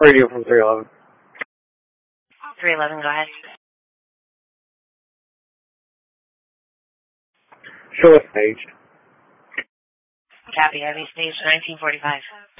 Radio from 311. 311, go ahead. Show us staged. Copy, heavy stage 1945.